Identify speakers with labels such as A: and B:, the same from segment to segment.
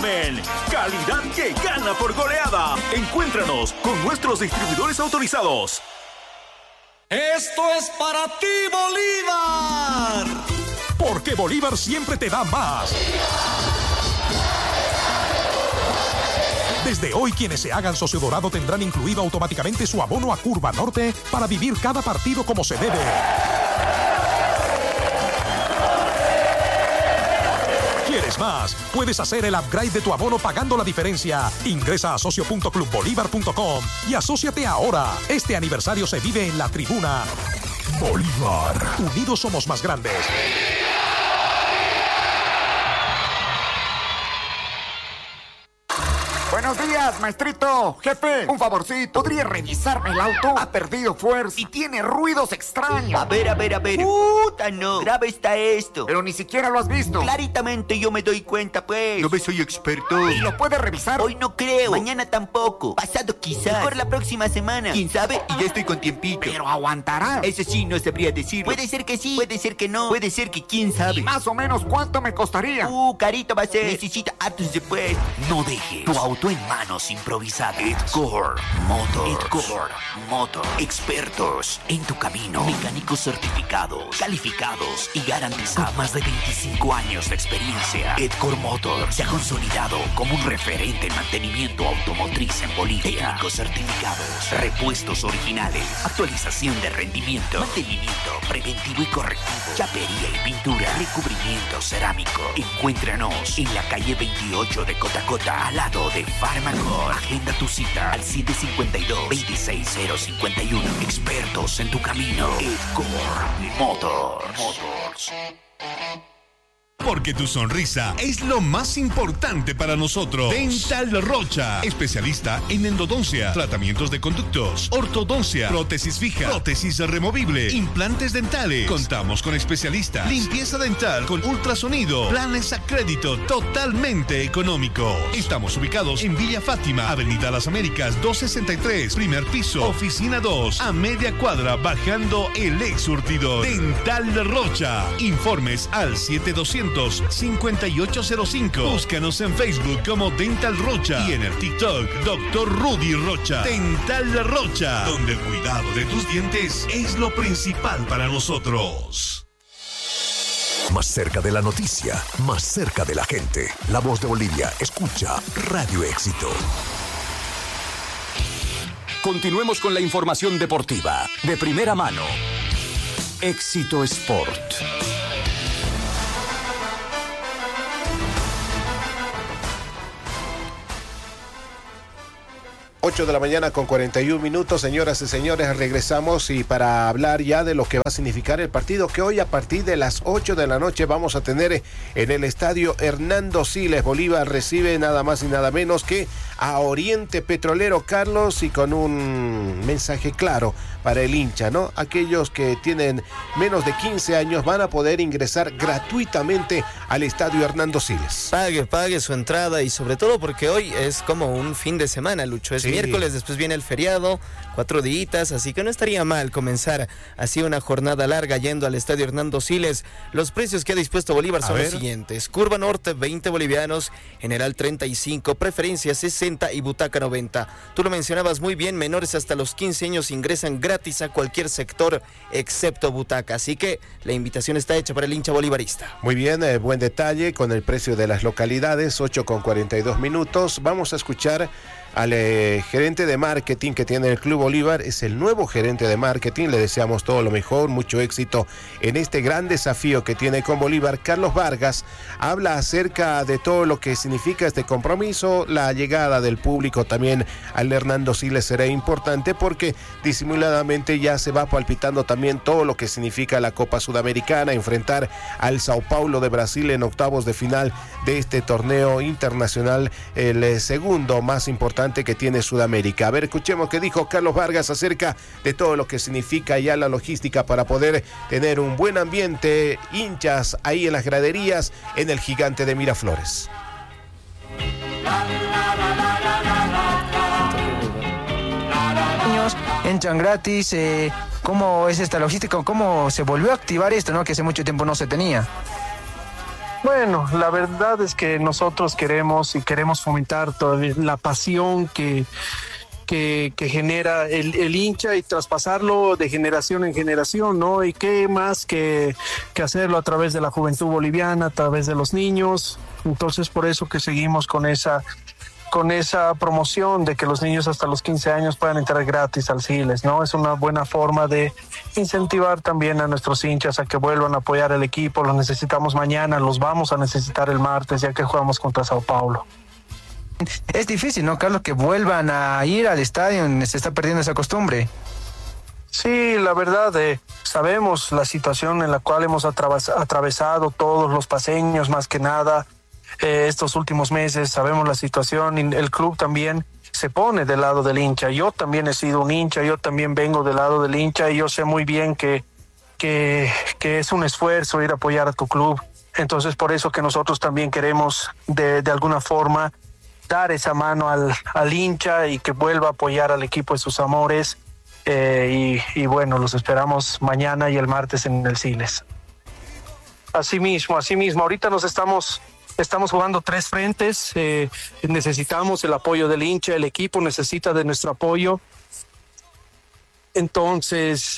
A: Carmen. Calidad que gana por goleada. Encuéntranos con nuestros distribuidores autorizados.
B: Esto es para ti, Bolívar.
C: Porque Bolívar siempre te da más. Desde hoy, quienes se hagan socio dorado tendrán incluido automáticamente su abono a Curva Norte para vivir cada partido como se debe. ¿Quieres más? Puedes hacer el upgrade de tu abono pagando la diferencia. Ingresa a socio.clubbolivar.com y asóciate ahora. Este aniversario se vive en la tribuna. Bolívar. Unidos somos más grandes.
D: Buenos días, maestrito. Jefe, un favorcito. ¿Podría revisarme el auto? Ha perdido fuerza y tiene ruidos extraños.
E: A ver. Puta, no. Grave está esto.
D: Pero ni siquiera lo has visto.
E: Claritamente yo me doy cuenta, pues.
D: No me soy experto. ¿Y lo puedes revisar?
E: Hoy no creo. Mañana tampoco. Pasado quizás. Mejor la próxima semana. ¿Quién sabe? Y ya estoy con tiempito.
D: Pero aguantará.
E: Eso sí, no sabría decirlo. Puede ser que sí, puede ser que no. Puede ser que quién sabe.
D: ¿Y más o menos cuánto me costaría?
E: Carito va a ser. Necesita hartos después.
F: No dejes tu auto en manos improvisadas. Edcore Motor. Expertos en tu camino. Mecánicos certificados, calificados y garantizados. Con más de 25 años de experiencia, Edcore Motor se ha consolidado como un referente en mantenimiento automotriz en Bolivia. Técnicos certificados, repuestos originales, actualización de rendimiento, mantenimiento preventivo y correctivo, chapería y pintura, recubrimiento cerámico. Encuéntranos en la calle 28 de Cotacota, al lado de Farmacor. Agenda tu cita al 752-26051. Expertos en tu camino. Edcore Motors.
G: Porque tu sonrisa es lo más importante para nosotros. Dental Rocha, especialista en endodoncia, tratamientos de conductos, ortodoncia, prótesis fija, prótesis removible, implantes dentales. Contamos con especialistas, limpieza dental con ultrasonido, planes a crédito totalmente económicos. Estamos ubicados en Villa Fátima, Avenida Las Américas 263, primer piso, oficina 2, a media cuadra bajando el ex surtidor. Dental Rocha. Informes al 7200-5805. Búscanos en Facebook como Dental Rocha y en el TikTok Dr. Rudy Rocha. Dental Rocha, donde el cuidado de tus dientes es lo principal para nosotros.
C: Más cerca de la noticia, más cerca de la gente. La Voz de Bolivia, escucha Radio Éxito. Continuemos con la información deportiva de primera mano. Éxito Sport.
H: 8 de la mañana con 41 minutos, señoras y señores, regresamos y para hablar ya de lo que va a significar el partido que hoy a partir de las 8 de la noche vamos a tener en el estadio Hernando Siles. Bolívar recibe nada más y nada menos que a Oriente Petrolero, Carlos, y con un mensaje claro para el hincha, ¿no? Aquellos que tienen menos de 15 años van a poder ingresar gratuitamente al estadio Hernando Siles.
I: Pague su entrada y sobre todo porque hoy es como un fin de semana, Lucho. Es miércoles, después viene el feriado, 4 días, así que no estaría mal comenzar así una jornada larga yendo al estadio Hernando Siles. Los precios que ha dispuesto Bolívar son los siguientes: Curva Norte 20 bolivianos, General 35, Preferencia 60 y Butaca 90. Tú lo mencionabas muy bien, menores hasta los 15 años ingresan gratis a cualquier sector excepto Butaca, así que la invitación está hecha para el hincha bolivarista.
H: Muy bien, buen detalle con el precio de las localidades, 8:42. Vamos a escuchar al gerente de marketing que tiene el Club Bolívar. Es el nuevo gerente de marketing, le deseamos todo lo mejor, mucho éxito en este gran desafío que tiene con Bolívar. Carlos Vargas habla acerca de todo lo que significa este compromiso. La llegada del público también al Hernando Siles será importante porque disimuladamente ya se va palpitando también todo lo que significa la Copa Sudamericana, enfrentar al Sao Paulo de Brasil en octavos de final de este torneo internacional, el segundo más importante que tiene Sudamérica. A ver, escuchemos qué dijo Carlos Vargas acerca de todo lo que significa ya la logística para poder tener un buen ambiente, hinchas ahí en las graderías en el Gigante de Miraflores.
J: Entran gratis, ¿cómo es esta logística? ¿Cómo se volvió a activar esto, no? Que hace mucho tiempo no se tenía. Bueno, la verdad es que nosotros queremos fomentar toda la pasión que genera el hincha y traspasarlo de generación en generación, ¿no? Y qué más que hacerlo a través de la juventud boliviana, a través de los niños. Entonces, por eso que seguimos con esa promoción de que los niños hasta los 15 años puedan entrar gratis al Siles, ¿no? Es una buena forma de incentivar también a nuestros hinchas a que vuelvan a apoyar al equipo. Los necesitamos mañana, los vamos a necesitar el martes, ya que jugamos contra Sao Paulo.
K: Es difícil, ¿no, Carlos, que vuelvan a ir al estadio? Se está perdiendo esa costumbre.
J: Sí, la verdad, sabemos la situación en la cual hemos atravesado todos los paseños, más que nada, estos últimos meses. Sabemos la situación y el club también se pone del lado del hincha. Yo también he sido un hincha, yo también vengo del lado del hincha y yo sé muy bien que es un esfuerzo ir a apoyar a tu club. Entonces, por eso que nosotros también queremos de alguna forma dar esa mano al hincha y que vuelva a apoyar al equipo de sus amores. Y bueno, los esperamos mañana y el martes en el Siles. Así mismo. Ahorita estamos jugando 3 frentes. Necesitamos el apoyo del hincha, el equipo necesita de nuestro apoyo. Entonces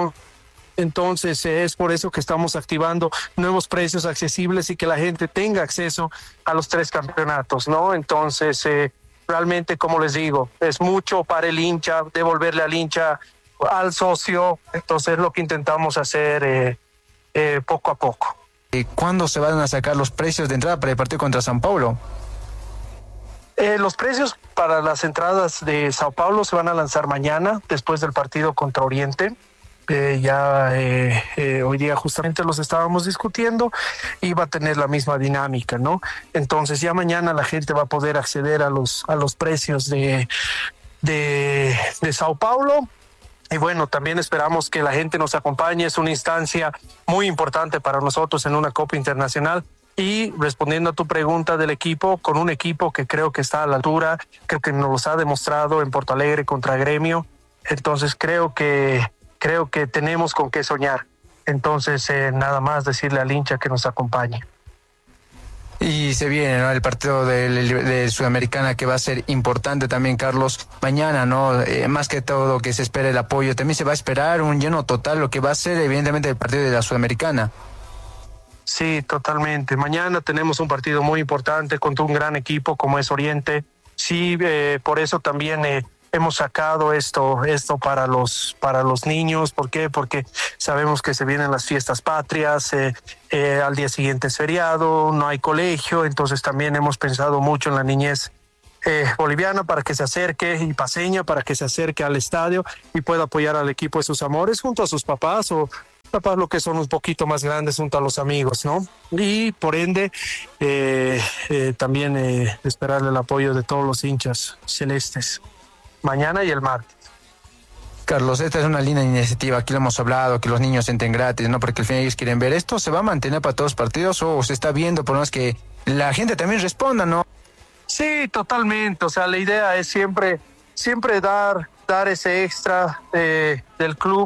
J: es por eso que estamos activando nuevos precios accesibles y que la gente tenga acceso a los 3 campeonatos, ¿no? Entonces, realmente, como les digo, es mucho para el hincha, devolverle al hincha, al socio. Entonces, es lo que intentamos hacer poco a poco.
K: ¿Cuándo se van a sacar los precios de entrada para el partido contra Sao Paulo?
J: Los precios para las entradas de Sao Paulo se van a lanzar mañana, después del partido contra Oriente. Hoy día justamente los estábamos discutiendo y va a tener la misma dinámica, ¿no? Entonces ya mañana la gente va a poder acceder a los precios de Sao Paulo. Y bueno, también esperamos que la gente nos acompañe. Es una instancia muy importante para nosotros en una Copa Internacional. Y respondiendo a tu pregunta del equipo, con un equipo que creo que está a la altura, creo que nos los ha demostrado en Porto Alegre contra Gremio. Entonces creo que tenemos con qué soñar. Entonces, nada más decirle al hincha que nos acompañe.
K: Y se viene, ¿no?, el partido de Sudamericana, que va a ser importante también, Carlos. Mañana, ¿no? Más que todo que se espere el apoyo. También se va a esperar un lleno total, lo que va a ser evidentemente el partido de la Sudamericana.
J: Sí, totalmente. Mañana tenemos un partido muy importante contra un gran equipo como es Oriente. Sí, por eso también hemos sacado esto para los niños. ¿Por qué? Porque sabemos que se vienen las fiestas patrias, al día siguiente es feriado, no hay colegio, entonces también hemos pensado mucho en la niñez boliviana para que se acerque, y paseña para que se acerque al estadio y pueda apoyar al equipo de sus amores junto a sus papás o papás lo que son un poquito más grandes junto a los amigos, ¿no? Y por ende también esperar el apoyo de todos los hinchas celestes mañana y el martes.
K: Carlos, esta es una linda iniciativa, aquí lo hemos hablado, que los niños entren gratis, ¿no? Porque al final ellos quieren ver esto. ¿Se va a mantener para todos los partidos o se está viendo por lo menos que la gente también responda, ¿no?
J: Sí, totalmente. O sea, la idea es siempre dar ese extra del club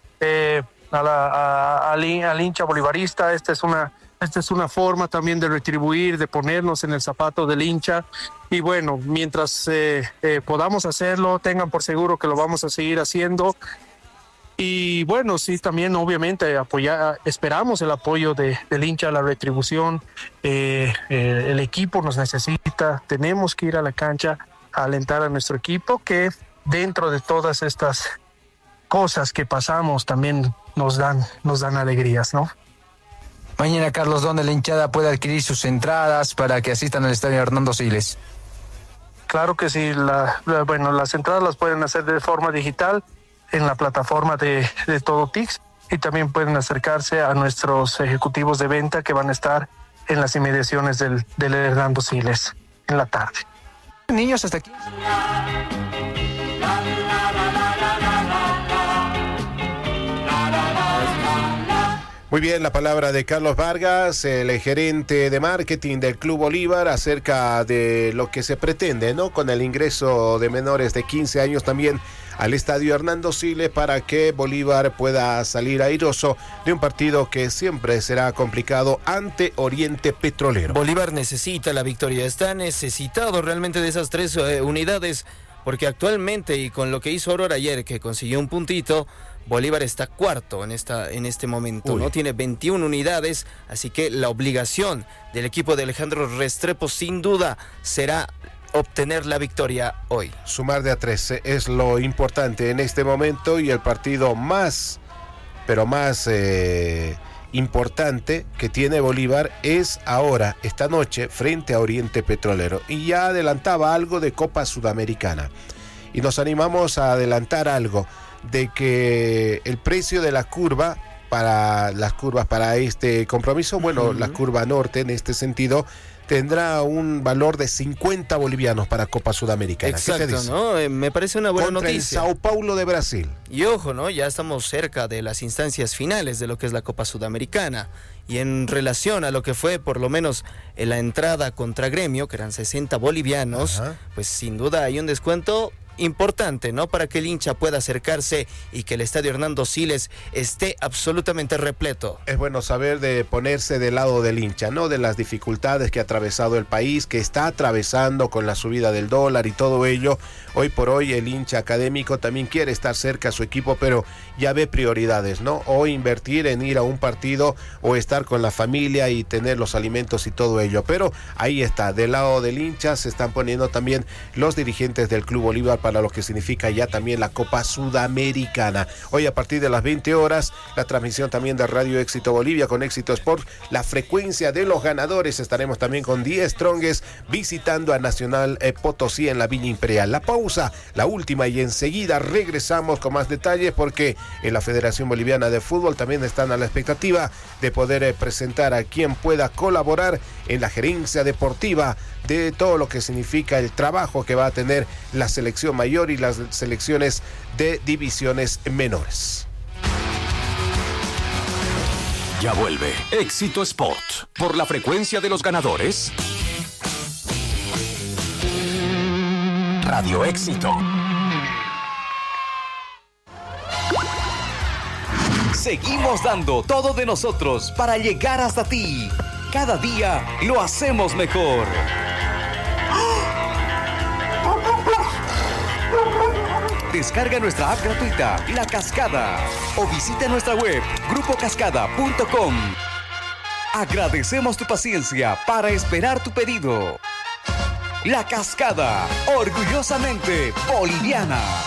J: al hincha bolivarista. Esta es una forma también de retribuir, de ponernos en el zapato del hincha. Y bueno, mientras podamos hacerlo, tengan por seguro que lo vamos a seguir haciendo. Y bueno, sí, también obviamente esperamos el apoyo del hincha a la retribución. El equipo nos necesita, tenemos que ir a la cancha a alentar a nuestro equipo, que dentro de todas estas cosas que pasamos también nos dan alegrías, ¿no?
K: Mañana, Carlos, ¿dónde la hinchada puede adquirir sus entradas para que asistan al estadio Hernando Siles?
J: Claro que sí, las entradas las pueden hacer de forma digital en la plataforma de TodoTix, y también pueden acercarse a nuestros ejecutivos de venta que van a estar en las inmediaciones del Hernando Siles en la tarde.
K: Niños hasta aquí.
H: Muy bien, la palabra de Carlos Vargas, el gerente de marketing del Club Bolívar, acerca de lo que se pretende, ¿no? Con el ingreso de menores de 15 años también al estadio Hernando Siles, para que Bolívar pueda salir airoso de un partido que siempre será complicado ante Oriente Petrolero.
I: Bolívar necesita la victoria, está necesitado realmente de esas 3 unidades, porque actualmente, y con lo que hizo Aurora ayer, que consiguió un puntito, Bolívar está cuarto en este momento. No tiene 21 unidades, así que la obligación del equipo de Alejandro Restrepo sin duda será obtener la victoria hoy.
H: Sumar de a 13 es lo importante en este momento, y el partido más importante que tiene Bolívar es ahora, esta noche, frente a Oriente Petrolero. Y ya adelantaba algo de Copa Sudamericana, y nos animamos a adelantar algo de que el precio de la curva para las curvas para este compromiso, bueno, la curva norte en este sentido tendrá un valor de 50 bolivianos para Copa Sudamericana.
I: Exacto,
H: ¿qué te dice?
I: ¿no? Me parece una buena
H: Contra
I: noticia.
H: El Sao Paulo de Brasil.
I: Y ojo, ¿no? Ya estamos cerca de las instancias finales de lo que es la Copa Sudamericana. Y en relación a lo que fue por lo menos en la entrada contra Gremio, que eran 60 bolivianos, pues sin duda hay un descuento importante, ¿no? Para que el hincha pueda acercarse y que el estadio Hernando Siles esté absolutamente repleto.
H: Es bueno saber de ponerse del lado del hincha, ¿no? De las dificultades que ha atravesado el país, que está atravesando con la subida del dólar y todo ello. Hoy por hoy el hincha académico también quiere estar cerca a su equipo, pero ya ve prioridades, ¿no? O invertir en ir a un partido, o estar con la familia y tener los alimentos y todo ello. Pero ahí está, del lado del hincha se están poniendo también los dirigentes del Club Bolívar para lo que significa ya también la Copa Sudamericana. Hoy a partir de las 20 horas, la transmisión también de Radio Éxito Bolivia con Éxito Sport, la frecuencia de los ganadores. Estaremos también con 10 Strongest visitando a Nacional Potosí en la Villa Imperial. La pausa, la última, y enseguida regresamos con más detalles, porque en la Federación Boliviana de Fútbol también están a la expectativa de poder presentar a quien pueda colaborar en la gerencia deportiva de todo lo que significa el trabajo que va a tener la selección mayor y las selecciones de divisiones menores.
A: Ya vuelve Éxito Sport por la frecuencia de los ganadores. Radio Éxito.
B: Seguimos dando todo de nosotros para llegar hasta ti. Cada día lo hacemos mejor. Descarga nuestra app gratuita, La Cascada, o visita nuestra web, grupocascada.com. Agradecemos tu paciencia para esperar tu pedido. La Cascada, orgullosamente boliviana.